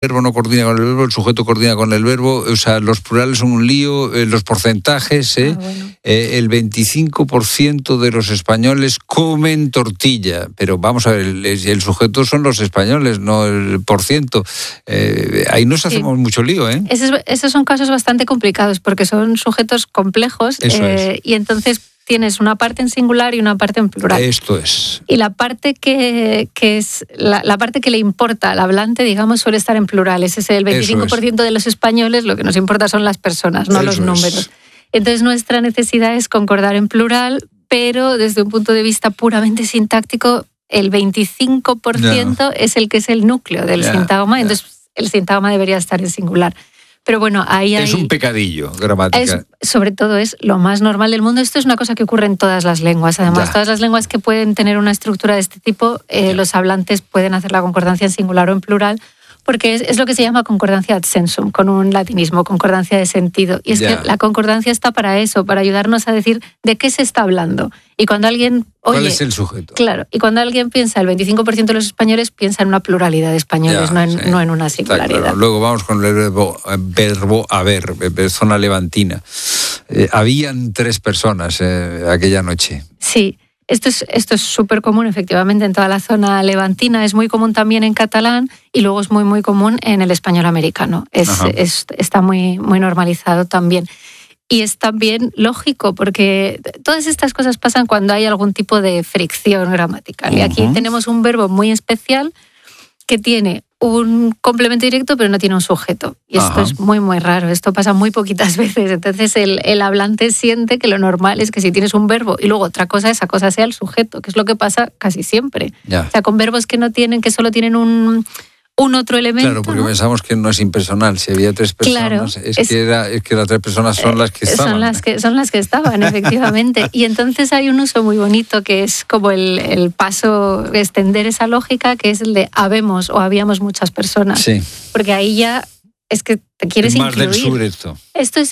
verbo no coordina con el verbo, el sujeto coordina con el verbo, o sea, los plurales son un lío, los porcentajes, Bueno. El 25% de los españoles comen tortilla, pero vamos a ver, el sujeto son los españoles, no el %. Ahí nos hacemos mucho lío, ¿eh? Esos son casos bastante complicados porque son sujetos complejos y entonces tienes una parte en singular y una parte en plural. Esto es. Y la parte que es la parte que le importa al hablante, digamos, suele estar en plural. Ese es el 25% de los españoles, lo que nos importa son las personas, no los números. Entonces nuestra necesidad es concordar en plural, pero desde un punto de vista puramente sintáctico, el 25% es el que es el núcleo del sintagma, entonces el sintagma debería estar en singular. Pero bueno, ahí hay... Es un pecadillo, gramática. Sobre todo es lo más normal del mundo. Esto es una cosa que ocurre en todas las lenguas. Además, todas las lenguas que pueden tener una estructura de este tipo, los hablantes pueden hacer la concordancia en singular o en plural, porque es lo que se llama concordancia ad sensum, con un latinismo, concordancia de sentido. Y es que la concordancia está para eso, para ayudarnos a decir de qué se está hablando. Y cuando alguien oye... ¿Cuál es el sujeto? Claro, y cuando alguien piensa, el 25% de los españoles piensa en una pluralidad de españoles, no en una singularidad. Claro. Luego vamos con el verbo haber, zona levantina. Habían 3 personas aquella noche. Sí. Esto es súper común, efectivamente, en toda la zona levantina. Es muy común también en catalán y luego es muy, muy común en el español americano. Está muy, muy normalizado también. Y es también lógico, porque todas estas cosas pasan cuando hay algún tipo de fricción gramatical. Y aquí tenemos un verbo muy especial que tiene un complemento directo, pero no tiene un sujeto. Y esto es muy, muy raro. Esto pasa muy poquitas veces. Entonces, el hablante siente que lo normal es que si tienes un verbo y luego otra cosa, esa cosa sea el sujeto, que es lo que pasa casi siempre. O sea, con verbos que solo tienen un otro elemento. Claro, porque pensamos que no es impersonal. Si había 3 personas, claro, es que las 3 personas son las que estaban. Son las que estaban, efectivamente. Y entonces hay un uso muy bonito que es como el paso, extender esa lógica, que es el de habemos o habíamos muchas personas. Sí. Porque ahí ya es que te quieres más incluir. Del sur esto. Esto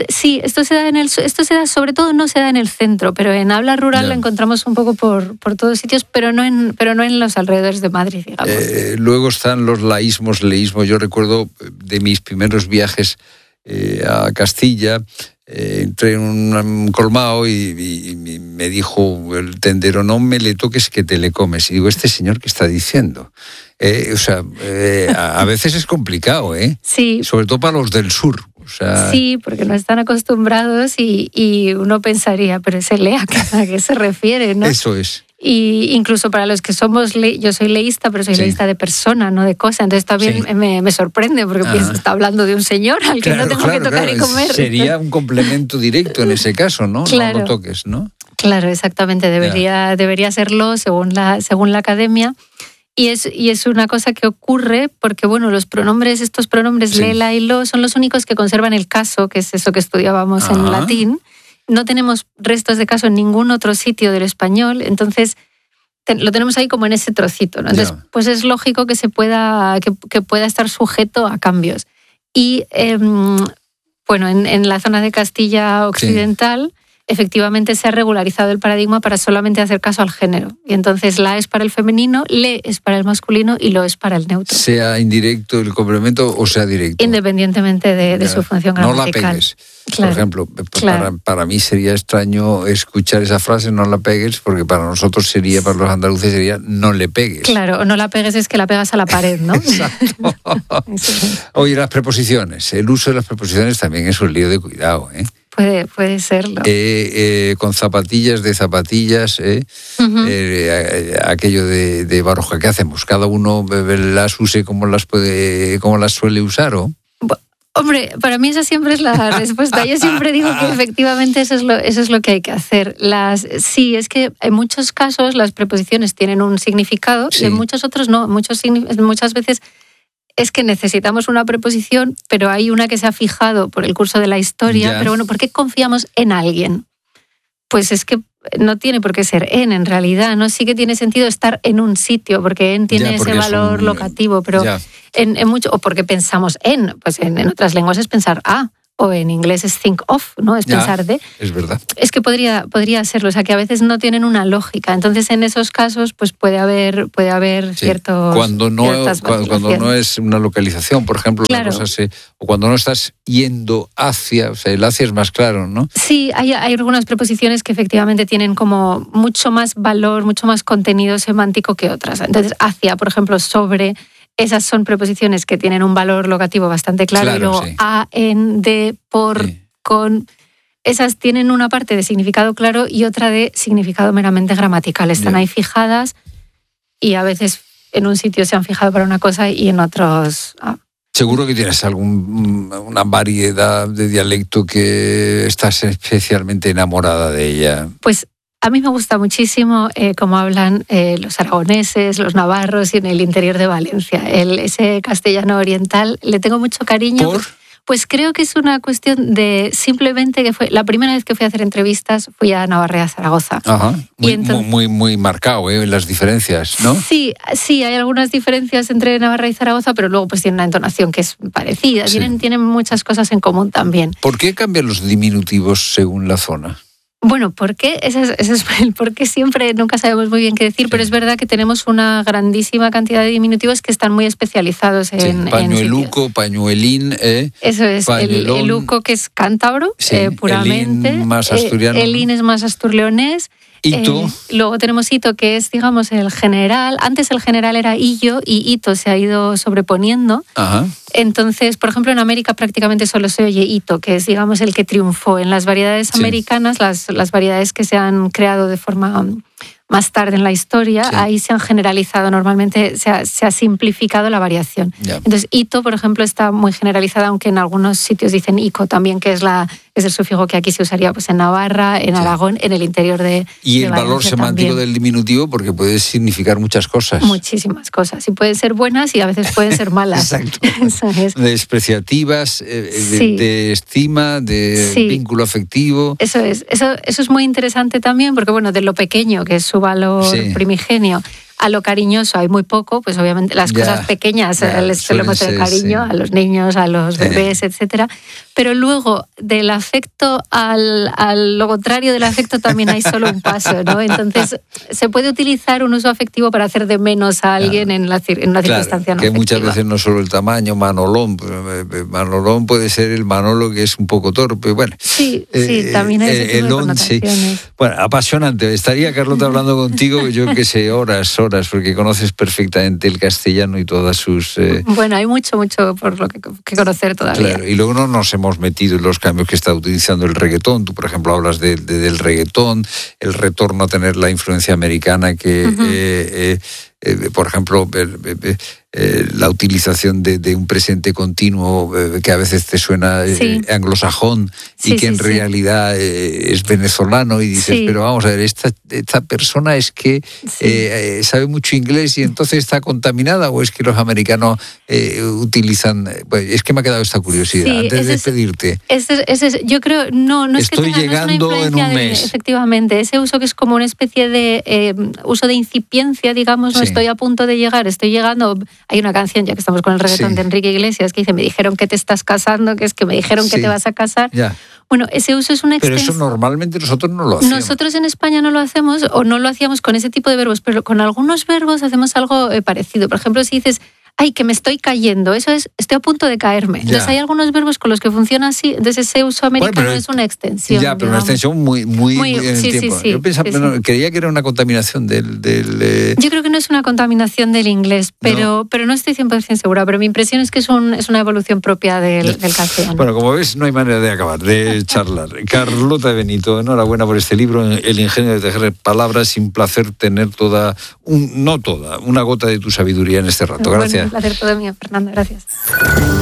se da sobre todo, no se da en el centro, pero en habla rural la encontramos un poco por todos sitios, pero no en los alrededores de Madrid, digamos. Luego están los leísmos. Yo recuerdo de mis primeros viajes a Castilla, entré en un colmado y me dijo el tendero: no me le toques que te le comes. Y digo, ¿este señor qué está diciendo? A veces es complicado, ¿eh? Sí. Sobre todo para los del sur. Sí, porque no están acostumbrados y uno pensaría, pero ese lea, ¿a qué se refiere, no? Eso es. Y incluso para los que somos, yo soy leísta, pero soy leísta de persona, no de cosa. Entonces también me sorprende, porque pienso, está hablando de un señor al que no tengo que tocar y comer. Sería un complemento directo en ese caso, ¿no? Claro. No lo toques, ¿no? Claro, exactamente. Debería serlo según la academia. Y es una cosa que ocurre porque, bueno, estos pronombres lela y lo son los únicos que conservan el caso, que es eso que estudiábamos en latín. No tenemos restos de caso en ningún otro sitio del español, entonces lo tenemos ahí como en ese trocito, ¿no? Entonces, pues es lógico que que pueda estar sujeto a cambios. Y, bueno, en la zona de Castilla Occidental... efectivamente se ha regularizado el paradigma para solamente hacer caso al género. Y entonces la es para el femenino, le es para el masculino y lo es para el neutro. Sea indirecto el complemento o sea directo. Independientemente de su función gramatical. No la pegues. Claro. Por ejemplo, para mí sería extraño escuchar esa frase, no la pegues, porque para nosotros para los andaluces sería no le pegues. Claro, o no la pegues es que la pegas a la pared, ¿no? Exacto. Oye, las preposiciones. El uso de las preposiciones también es un lío de cuidado, ¿eh? Puede serlo. Con zapatillas, aquello de Baroja, ¿qué hacemos? ¿Cada uno las use como las suele usar, o? Hombre, para mí esa siempre es la respuesta. Yo siempre digo que efectivamente eso es lo que hay que hacer. Sí, es que en muchos casos las preposiciones tienen un significado y en muchos otros no. Muchas veces es que necesitamos una preposición, pero hay una que se ha fijado por el curso de la historia. Pero bueno, ¿por qué confiamos en alguien? Pues es que no tiene por qué ser en realidad, ¿no? Sí que tiene sentido estar en un sitio, porque tiene ese valor locativo, pero en mucho, o porque pensamos pues en otras lenguas es pensar o en inglés es think of, ¿no? Es pensar de. Es verdad. Es que podría serlo, o sea que a veces no tienen una lógica. Entonces en esos casos pues puede haber ciertos. Cuando no es una localización, por ejemplo, claro. O cuando no estás yendo hacia, o sea, el hacia es más claro, ¿no? Sí, hay algunas preposiciones que efectivamente tienen como mucho más valor, mucho más contenido semántico que otras. Entonces hacia, por ejemplo, sobre. Esas son preposiciones que tienen un valor locativo bastante claro y luego a, en, de, por, con. Esas tienen una parte de significado claro y otra de significado meramente gramatical. Están ahí fijadas y a veces en un sitio se han fijado para una cosa y en otros. Seguro que tienes una variedad de dialecto que estás especialmente enamorada de ella. Pues a mí me gusta muchísimo cómo hablan los aragoneses, los navarros y en el interior de Valencia. Ese castellano oriental le tengo mucho cariño. ¿Por? Pues creo que es una cuestión de simplemente que fue la primera vez que fui a hacer entrevistas, fui a Navarra, a Zaragoza. Ajá. Muy marcado, las diferencias, ¿no? Sí, hay algunas diferencias entre Navarra y Zaragoza, pero luego pues tienen una entonación que es parecida. Sí. Tienen muchas cosas en común también. ¿Por qué cambian los diminutivos según la zona? Bueno, ¿por qué? Ese es el por qué siempre nunca sabemos muy bien qué decir, pero es verdad que tenemos una grandísima cantidad de diminutivos que están muy especializados en pañueluco, pañuelín, eso es, el luco que es cántabro, puramente. El in más asturiano. El in es más asturleonés. Hito. Luego tenemos hito, que es, digamos, el general. Antes el general era illo y hito se ha ido sobreponiendo. Ajá. Entonces, por ejemplo, en América prácticamente solo se oye hito, que es, digamos, el que triunfó. En las variedades americanas, las variedades que se han creado de forma más tarde en la historia, ahí se han generalizado normalmente, se ha simplificado la variación. Entonces, hito, por ejemplo, está muy generalizada, aunque en algunos sitios dicen ico también, que es el sufijo que aquí se usaría pues en Navarra, en Aragón, en el interior de Y el Valencia valor semántico también. Del diminutivo, porque puede significar muchas cosas. Muchísimas cosas. Y pueden ser buenas y a veces pueden ser malas. Exacto. Eso es. Despreciativas, de estima, de vínculo afectivo. Eso es muy interesante también, porque bueno, de lo pequeño, que es su valor primigenio, a lo cariñoso hay muy poco, pues obviamente las cosas pequeñas les solemos el cariño a los niños, a los bebés, etcétera. Pero luego del afecto al lo contrario del afecto también hay solo un paso, ¿no? Entonces se puede utilizar un uso afectivo para hacer de menos a alguien en una circunstancia no que afectiva. Muchas veces no solo el tamaño, Manolón. Manolón puede ser el Manolo que es un poco torpe, bueno. Sí, también hay ese tipo de connotaciones. Bueno, apasionante. Estaría, Carlota, hablando contigo, yo que sé, horas, porque conoces perfectamente el castellano y todas sus... Bueno, hay mucho por lo que conocer todavía. Claro, y luego no nos hemos metido en los cambios que está utilizando el reggaetón. Tú, por ejemplo, hablas del reggaetón, el retorno a tener la influencia americana que... por ejemplo, la utilización de un presente continuo que a veces te suena anglosajón y que en realidad es venezolano y dices, pero vamos a ver, esta persona es que sabe mucho inglés y entonces está contaminada, o es que los americanos utilizan... Pues, es que me ha quedado esta curiosidad antes de despedirte. Yo creo, no es que estoy llegando en un mes. Efectivamente, ese uso que es como una especie de uso de incipiencia, digamos, no estoy a punto de llegar, estoy llegando. Hay una canción, ya que estamos con el reggaetón de Enrique Iglesias, que dice, me dijeron que te estás casando, que es que me dijeron que te vas a casar. Bueno, ese uso es una extensión. Pero eso normalmente nosotros no lo hacemos. Nosotros en España no lo hacemos, o no lo hacíamos con ese tipo de verbos, pero con algunos verbos hacemos algo parecido. Por ejemplo, si dices, ay, que me estoy cayendo, eso es, estoy a punto de caerme. Entonces hay algunos verbos con los que funciona así, entonces ese uso americano es una extensión. Ya, pero una extensión muy en el tiempo. Yo pensaba, creía que era una contaminación del... Yo creo que no es una contaminación del inglés, pero no estoy 100% segura, pero mi impresión es que es una evolución propia del castellano. Bueno, como ves, no hay manera de acabar, de charlar. Carlota Benito, enhorabuena por este libro, El ingenio de tejer palabras, sin placer tener una gota de tu sabiduría en este rato. Gracias. Un placer todo mío, Fernando, gracias.